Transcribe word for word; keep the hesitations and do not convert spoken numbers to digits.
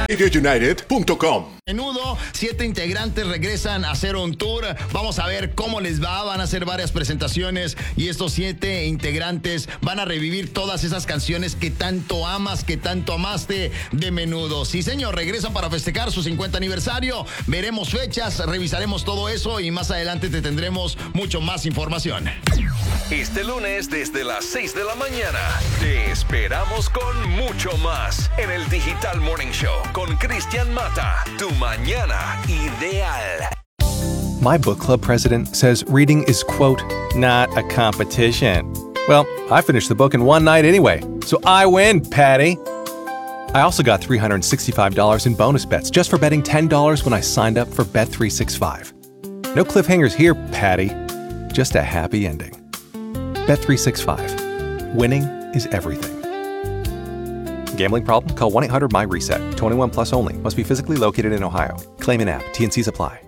radio united punto com. Menudo, siete integrantes regresan a hacer un tour. Vamos a ver cómo les va. Van a hacer varias presentaciones y estos siete integrantes van a revivir todas esas canciones que tanto amas, que tanto amaste de Menudo. Sí, señor, regresan para festejar su cincuenta aniversario. Veremos fechas, revisaremos todo eso y más adelante te tendremos mucho más información. Este lunes desde las seis de la mañana te esperamos con mucho más en el Digital Morning Show con Cristian Mata. Tu mañana ideal. My book club president says reading is, quote, not a competition. Well, I finished the book in one night anyway, so I win, Patty. I also got three hundred sixty-five dollars in bonus bets just for betting ten dollars when I signed up for Bet three sixty-five. No cliffhangers here, Patty. Just a happy ending. Bet three sixty-five. Winning is everything. Gambling problem? Call one eight hundred M Y RESET. twenty-one plus only. Must be physically located in Ohio. Claim in app. T and C's apply.